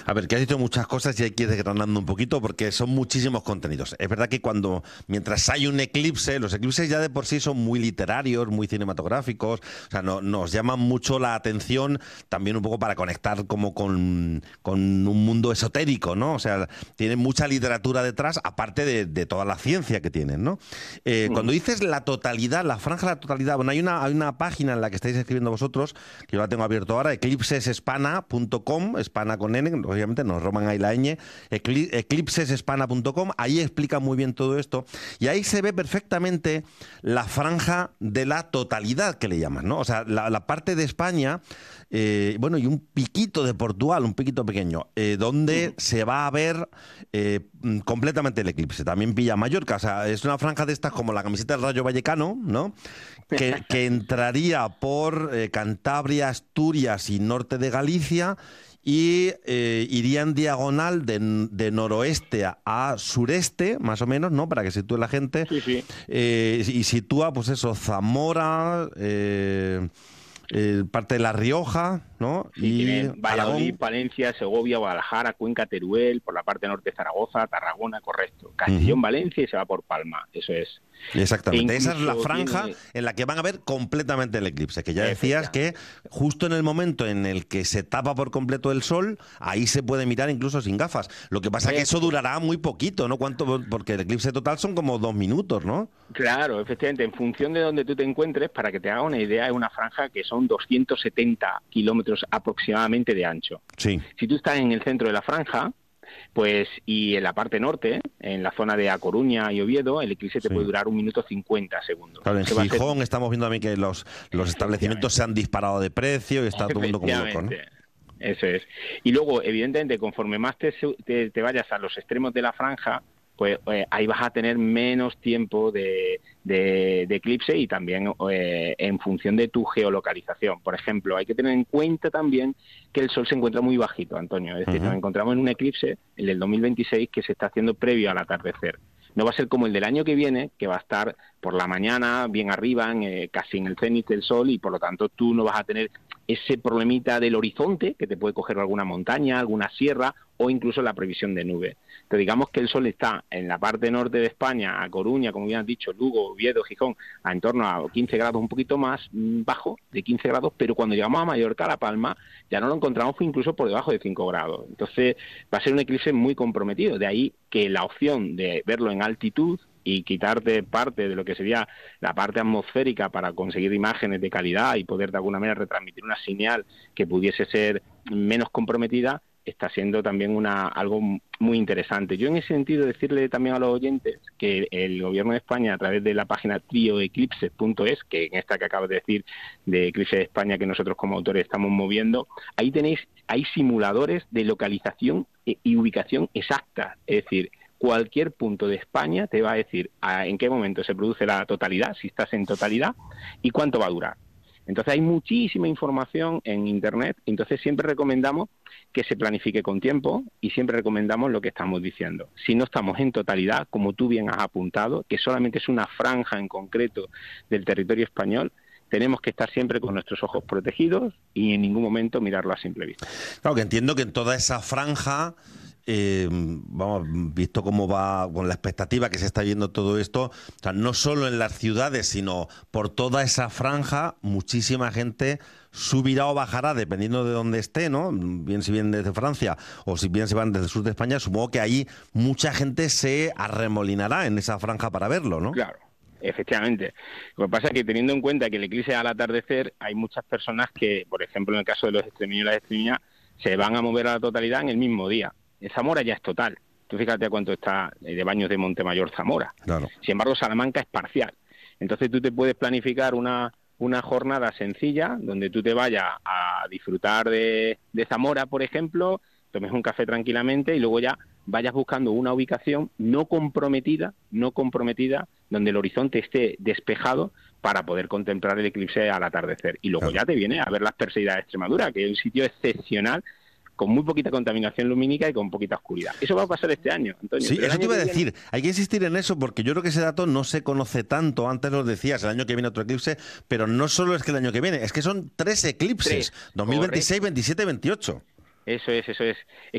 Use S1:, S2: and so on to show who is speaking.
S1: A ver, que has dicho muchas cosas y hay que ir desgranando un poquito porque son muchísimos contenidos. Es verdad que mientras hay un eclipse, los eclipses ya de por sí son muy literarios, muy cinematográficos, o sea, nos llaman mucho la atención también un poco para conectar como con un mundo esotérico, ¿no? O sea, tienen mucha literatura detrás, aparte de toda la ciencia que tienen, ¿no? Cuando
S2: Ujú.
S1: dices la totalidad, la franja de la totalidad, bueno, hay una página en la que estáis escribiendo vosotros, que yo la tengo abierto ahora, eclipsesespana.com, Espana con N, obviamente nos roban ahí la ñ, eclipsesespana.com, ahí explica muy bien todo esto, y ahí se ve perfectamente la franja de la totalidad que le llaman, ¿no? O sea, la parte de España, bueno, y un piquito de Portugal, un piquito pequeño, donde
S2: Ujú.
S1: se va a ver completamente el eclipse. También pilla Mallorca, o sea, es una franja de estas como la camiseta del Rayo Vallecano, ¿no? Que entraría por Cantabria, Asturias y norte de Galicia y iría en diagonal de noroeste a sureste, más o menos, ¿no? Para que sitúe la gente.
S2: Sí, sí.
S1: Y sitúa, pues eso, Zamora, parte de La Rioja, ¿no?
S2: Sí,
S1: Y
S2: tiene Valladolid,
S1: Aragón.
S2: Palencia, Segovia, Guadalajara, Cuenca, Teruel, por la parte norte Zaragoza, Tarragona, correcto.
S1: Ujú.
S2: Castellón, Valencia y se va por Palma, eso es. E
S1: Exactamente, esa es la
S2: incluso
S1: franja
S2: tiene,
S1: en la que van a ver completamente el eclipse, que ya decías que
S2: efectivamente,
S1: justo en el momento en el que se tapa por completo el sol, ahí se puede mirar incluso sin gafas. Lo que pasa que eso
S2: efectivamente.
S1: durará muy poquito, ¿no? Porque el eclipse total son como 2 minutos, ¿no?
S2: Claro, efectivamente, en función de donde tú te encuentres, para que te haga una idea, es una franja que son 270 kilómetros aproximadamente de ancho.
S1: Sí,
S2: Si tú estás en el centro de la franja, pues y en la parte norte, en la zona de A Coruña y Oviedo, el eclipse te puede
S1: sí.
S2: durar 1 minuto 50 segundos.
S1: Claro, en
S2: Se va a hacer
S1: Gijón estamos viendo también que los establecimientos se
S2: efectivamente,
S1: han disparado de precio y está todo el mundo como loco, ¿no?
S2: efectivamente. Eso es. Y luego, evidentemente, conforme más te vayas a los extremos de la franja, pues ahí vas a tener menos tiempo de eclipse y también en función de tu geolocalización. Por ejemplo, hay que tener en cuenta también que el Sol se encuentra muy bajito, Antonio. Es decir, nos
S1: Ujú.
S2: encontramos en un eclipse, el del 2026, que se está haciendo previo al atardecer. No va a ser como el del año que viene, que va a estar por la mañana bien arriba, casi en el cenit del Sol, y por lo tanto tú no vas a tener ese problemita del horizonte, que te puede coger alguna montaña, alguna sierra, o incluso la previsión de nubes. Pero digamos que el sol está en la parte norte de España, a Coruña, como bien has dicho, Lugo, Oviedo, Gijón, a en torno a 15 grados, un poquito más bajo, de 15 grados, pero cuando llegamos a Mallorca, a La Palma, ya no lo encontramos incluso por debajo de 5 grados. Entonces va a ser un eclipse muy comprometido. De ahí que la opción de verlo en altitud y quitarte parte de lo que sería la parte atmosférica para conseguir imágenes de calidad y poder de alguna manera retransmitir una señal que pudiese ser menos comprometida, está siendo también algo muy interesante. Yo en ese sentido decirle también a los oyentes que el gobierno de España, a través de la página trioeclipses.es, que en esta que acabas de decir de Eclipse de España, que nosotros como autores estamos moviendo, ahí hay simuladores de localización y ubicación exacta, es decir, cualquier punto de España te va a decir en qué momento se produce la totalidad, si estás en totalidad, y cuánto va a durar. Entonces hay muchísima información en Internet, entonces siempre recomendamos que se planifique con tiempo y siempre recomendamos lo que estamos diciendo. Si no estamos en totalidad, como tú bien has apuntado, que solamente es una franja en concreto del territorio español, tenemos que estar siempre con nuestros ojos protegidos y en ningún momento mirarlo a simple vista.
S1: Claro, que entiendo que en toda esa franja, vamos, visto cómo va con la expectativa que se está viendo todo esto, o sea, no solo en las ciudades, sino por toda esa franja, muchísima gente subirá o bajará, dependiendo de dónde esté, ¿no? Bien si vienen desde Francia o si bien se van desde el sur de España, supongo que ahí mucha gente se arremolinará en esa franja para verlo, ¿no?
S2: Claro, efectivamente. Lo que pasa es que teniendo en cuenta que el eclipse es al atardecer, hay muchas personas que, por ejemplo, en el caso de los extremeños y las extremeñas, se van a mover a la totalidad en el mismo día. En Zamora ya es total. Tú fíjate a cuánto está de Baños de Montemayor Zamora.
S1: Claro.
S2: Sin embargo, Salamanca es parcial. Entonces tú te puedes planificar una jornada sencilla donde tú te vayas a disfrutar de Zamora, por ejemplo, tomes un café tranquilamente y luego ya vayas buscando una ubicación no comprometida, donde el horizonte esté despejado para poder contemplar el eclipse al atardecer. Y luego
S1: Claro.
S2: ya te viene a ver las Perseidas de Extremadura, que es un sitio excepcional, con muy poquita contaminación lumínica y con poquita oscuridad. Eso va a pasar este año, Antonio,
S1: Sí,
S2: pero el
S1: eso te
S2: año
S1: iba a
S2: que viene,
S1: decir. Hay que insistir en eso porque yo creo que ese dato no se conoce tanto. Antes lo decías, el año que viene otro eclipse, pero no solo es que el año que viene, es que son tres eclipses,
S2: tres,
S1: 2026,
S2: correcto.
S1: 27 y 28.
S2: Eso es. Es